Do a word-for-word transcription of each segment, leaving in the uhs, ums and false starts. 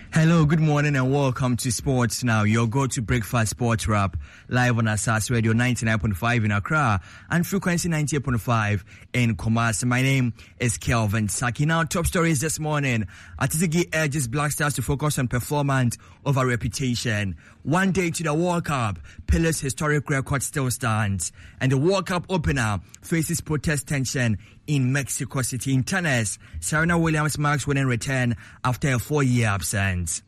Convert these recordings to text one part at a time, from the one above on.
Hello, good morning and welcome to Sports Now, your go-to breakfast sports wrap, live on Asas Radio ninety-nine point five in Accra and frequency ninety-eight point five in Kumasi. My name is Kelvin Saki. Now, top stories this morning. Atizigi urges Black Stars to focus on performance over reputation. One day to the World Cup, Pele's historic record still stands. And the World Cup opener faces protest tension in Mexico City. In tennis, Serena Williams marks winning return after a four-year absence.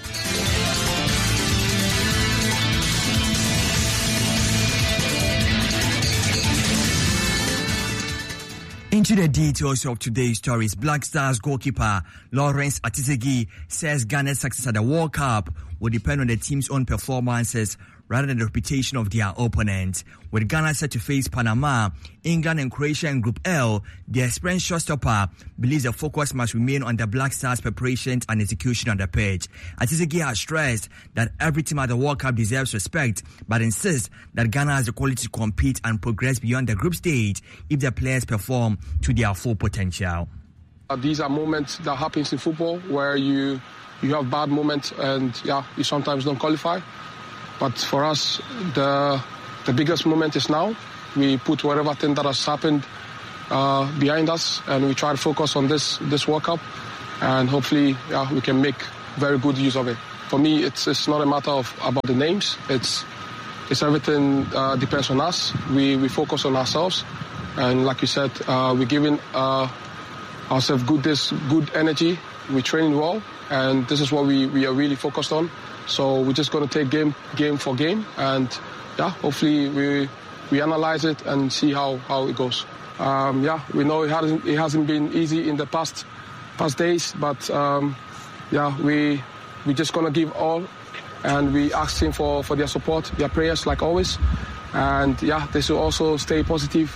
Into the details of today's stories, Black Stars goalkeeper Lawrence Atizigi says Ghana's success at the World Cup will depend on the team's own performances rather than the reputation of their opponents. With Ghana set to face Panama, England and Croatia in Group L, the experienced showstopper believes the focus must remain on the Black Stars' preparations and execution on the pitch. Atizigi has stressed that every team at the World Cup deserves respect, but insists that Ghana has the quality to compete and progress beyond the group stage if the players perform to their full potential. Uh, these are moments that happens in football where you you have bad moments and yeah, you sometimes don't qualify. But for us, the the biggest moment is now. We put whatever thing that has happened uh, behind us, and we try to focus on this this World Cup, and hopefully, yeah, we can make very good use of it. For me, it's it's not a matter of about the names. It's it's everything uh, depends on us. We we focus on ourselves, and like you said, uh, we're giving uh, ourselves good this good energy. We're training well, and this is what we, we are really focused on. So we're just going to take game game for game, and yeah, hopefully we we analyze it and see how, how it goes. Um, yeah, we know it hasn't it hasn't been easy in the past past days, but um, yeah, we we just going to give all, and we ask him for, for their support, their prayers like always, and yeah, they should also stay positive,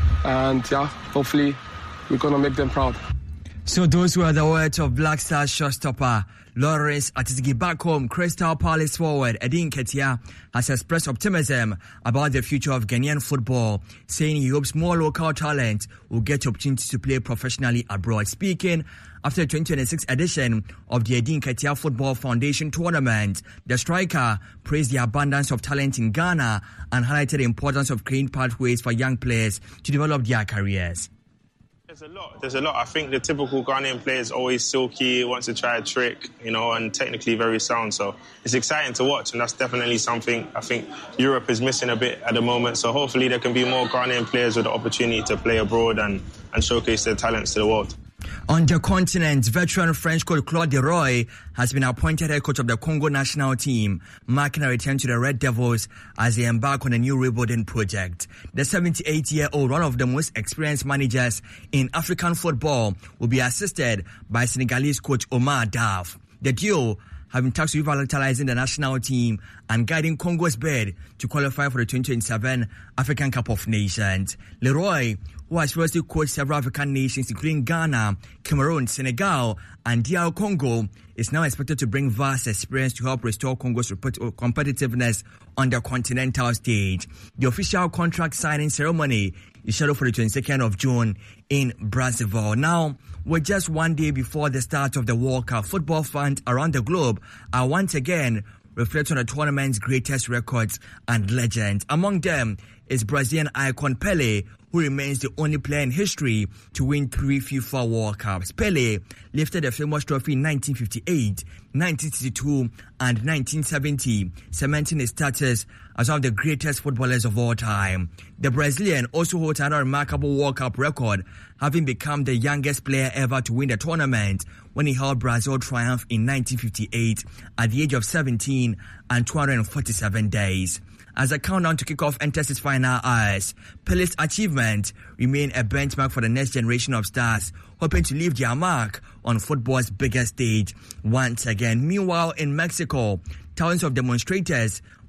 and yeah, hopefully we're going to make them proud. So those were the words of Black Stars showstopper Lawrence Atizigi. Back home, Crystal Palace forward Eddie Nketiah has expressed optimism about the future of Ghanaian football, saying he hopes more local talent will get opportunities to play professionally abroad. Speaking after the twenty twenty-six edition of the Eddie Nketiah Football Foundation tournament, the striker praised the abundance of talent in Ghana and highlighted the importance of creating pathways for young players to develop their careers. There's a lot. There's a lot. I think the typical Ghanaian player is always silky, wants to try a trick, you know, and technically very sound. So it's exciting to watch, and that's definitely something I think Europe is missing a bit at the moment. So hopefully there can be more Ghanaian players with the opportunity to play abroad and, and showcase their talents to the world. On the continent, veteran French coach Claude Leroy has been appointed head coach of the Congo national team, marking a return to the Red Devils as they embark on a new rebuilding project. The seventy-eight-year-old, one of the most experienced managers in African football, will be assisted by Senegalese coach Omar Daf. The duo have been tasked with revitalizing the national team and guiding Congo's bid to qualify for the twenty twenty-seven African Cup of Nations. Leroy, who has previously coached several African nations, including Ghana, Cameroon, Senegal, and D R Congo, is now expected to bring vast experience to help restore Congo's competitiveness on the continental stage. The official contract signing ceremony is scheduled for the twenty-second of June in Brazzaville. Now, with just one day before the start of the World Cup, football fans around the globe are once again reflecting on the tournament's greatest records and legends. Among them is Brazilian icon Pelé, who remains the only player in history to win three FIFA World Cups. Pelé lifted the famous trophy in nineteen fifty-eight, nineteen sixty-two, and nineteen seventy, cementing his status as one of the greatest footballers of all time. The Brazilian also holds another remarkable World Cup record, having become the youngest player ever to win the tournament when he held Brazil triumph in nineteen fifty-eight at the age of seventeen and two hundred forty-seven days. As the countdown to kickoff enters its final hours, Pelé's achievement remain a benchmark for the next generation of stars, hoping to leave their mark on football's biggest stage once again. Meanwhile, in Mexico, thousands of demonstrators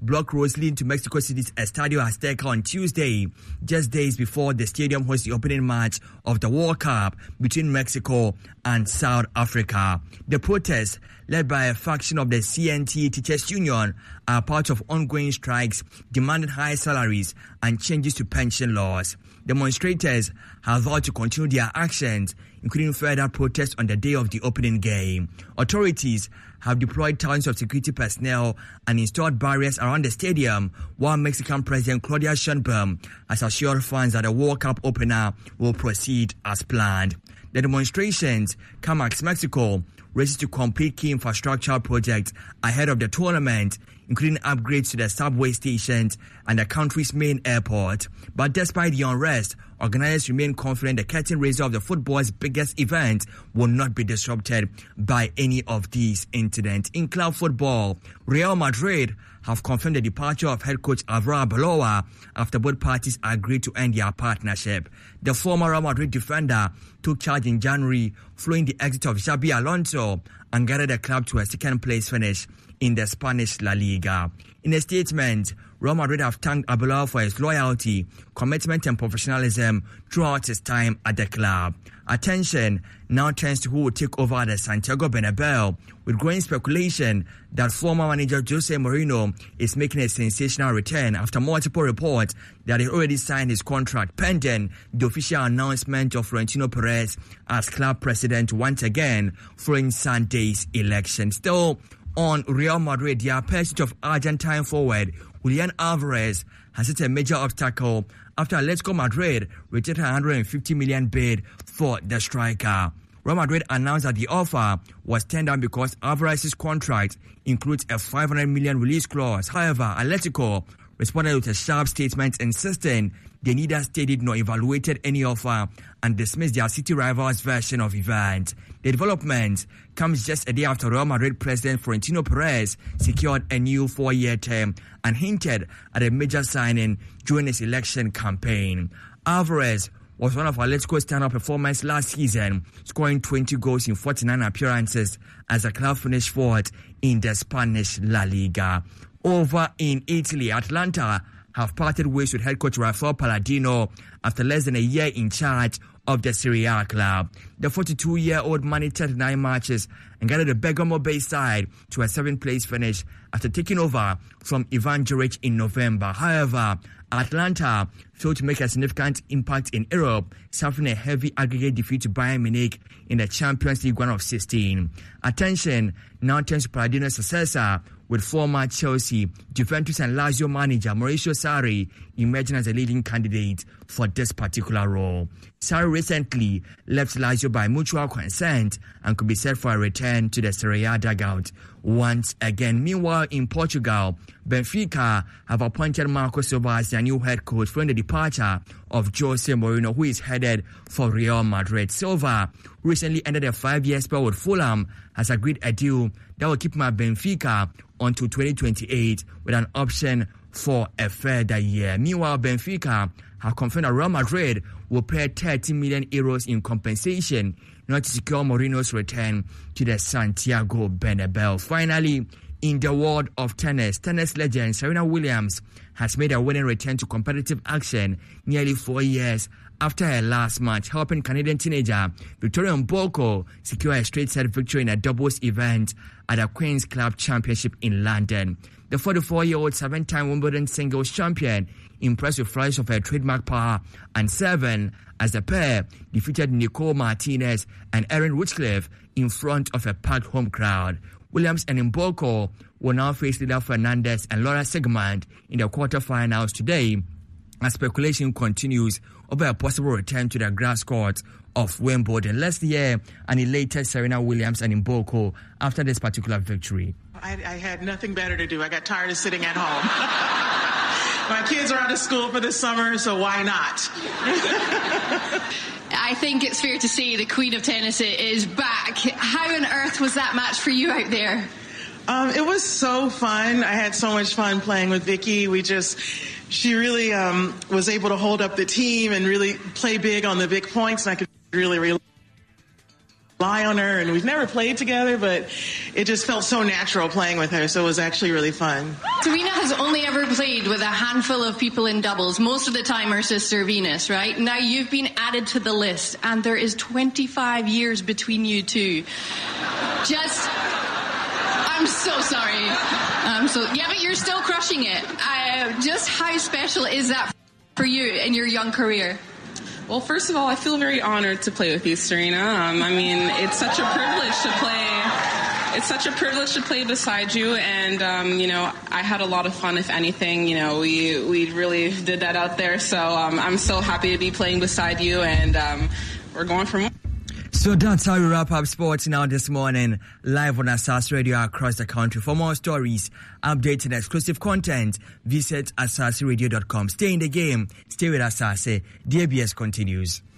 block roads leading to Mexico City's Estadio Azteca on Tuesday, just days before the stadium hosts the opening match of the World Cup between Mexico and South Africa. The protests, led by a faction of the C N T Teachers Union, are part of ongoing strikes demanding higher salaries and changes to pension laws. Demonstrators have vowed to continue their actions, including further protests on the day of the opening game. Authorities have deployed thousands of security personnel and installed barriers around the stadium, while Mexican President Claudia Sheinbaum has assured fans that the World Cup opener will proceed as planned. The demonstrations come as Mexico races to complete key infrastructure projects ahead of the tournament, including upgrades to the subway stations and the country's main airport. But despite the unrest, organizers remain confident the curtain raiser of the football's biggest event will not be disrupted by any of these incidents. In club football, Real Madrid have confirmed the departure of head coach Alvaro Arbeloa after both parties agreed to end their partnership. The former Real Madrid defender took charge in January following the exit of Xabi Alonso and guided the club to a second-place finish in the Spanish La Liga. In a statement, Real Madrid have thanked Arbeloa for his loyalty, commitment and professionalism throughout his time at the club. Attention now turns to who will take over at the Santiago Bernabeu, with growing speculation that former manager Jose Mourinho is making a sensational return after multiple reports that he already signed his contract pending the official announcement of Florentino Perez as club president once again following Sunday's election. Still on Real Madrid, their pursuit of Argentine forward Julian Alvarez has hit a major obstacle after Atletico Madrid rejected a one hundred fifty million bid for the striker. Real Madrid announced that the offer was turned down because Alvarez's contract includes a five hundred million release clause. However, Atletico responded with a sharp statement insisting they neither studied nor evaluated any offer and dismissed their city rivals' version of events. The development comes just a day after Real Madrid president Florentino Perez secured a new four-year term and hinted at a major signing during his election campaign. Alvarez was one of Atletico's standout performers last season, scoring twenty goals in forty-nine appearances as the club finished fourth in the Spanish La Liga. Over in Italy, Atalanta have parted ways with head coach Rafael Palladino after less than a year in charge of the Serie A club. The forty-two-year-old managed thirty-nine matches and guided the Bergamo-based side to a seventh-place finish after taking over from Ivan Juric in November. However, Atlanta failed to make a significant impact in Europe, suffering a heavy aggregate defeat to Bayern Munich in the Champions League round of sixteen. Attention now turns to Palladino's successor, with former Chelsea, Juventus and Lazio manager Mauricio Sarri emerging as a leading candidate for this particular role. Sarri recently left Lazio by mutual consent and could be set for a return to the Serie A dugout once again. Meanwhile, in Portugal, Benfica have appointed Marco Silva as their new head coach following the departure of Jose Mourinho, who is headed for Real Madrid. Silva recently ended a five-year spell with Fulham, has agreed a deal that will keep him at Benfica until twenty twenty-eight with an option for a further year. Meanwhile, Benfica have confirmed that Real Madrid will pay thirty million euros in compensation in order to secure Mourinho's return to the Santiago Bernabeu. Finally, in the world of tennis, tennis legend Serena Williams has made a winning return to competitive action nearly four years after her last match, helping Canadian teenager Victoria Mboko secure a straight-set victory in a doubles event at the Queen's Club Championship in London. The forty-four-year-old seven-time Wimbledon singles champion impressed with flashes of her trademark power and seven as the pair defeated Nicole Martinez and Erin Woodcliffe in front of a packed home crowd. Williams and Mboko will now face Lila Fernandez and Laura Sigmund in the quarterfinals today, as speculation continues over a possible return to the grass court of Wimbledon. Let's hear an elated Serena Williams and Mboko after this particular victory. I, I had nothing better to do. I got tired of sitting at home. My kids are out of school for the summer, so why not? I think it's fair to say the Queen of Tennis is back. How on earth was that match for you out there? Um, it was so fun. I had so much fun playing with Vicky. We just, she really um, was able to hold up the team and really play big on the big points, and I could really, really rely on her, and we've never played together, but it just felt so natural playing with her, so it was actually really fun. Serena has only ever played with a handful of people in doubles, most of the time her sister Venus, right? Now you've been added to the list, and there is twenty-five years between you two. Just, I'm so sorry. I'm so, yeah, but you're still crushing it. Uh, just how special is that for you in your young career? Well, first of all, I feel very honored to play with you, Serena. Um, I mean, it's such a privilege to play. It's such a privilege to play beside you, and um, you know, I had a lot of fun. If anything, you know, we we really did that out there. So um, I'm so happy to be playing beside you, and um, we're going for more. So that's how we wrap up sports now this morning, live on Asas Radio across the country. For more stories, updates and exclusive content, visit asas radio dot com. Stay in the game. Stay with Asase. D A B S continues.